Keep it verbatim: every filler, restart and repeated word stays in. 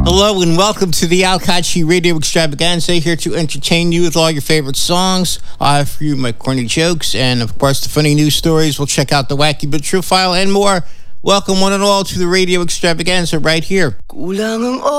Hello and welcome to the Al Kachi Radio Extravaganza, here to entertain you with all your favorite songs. I have for you my corny jokes and, of course, the funny news stories. We'll check out the wacky but true file and more. Welcome one and all to the Radio Extravaganza right here.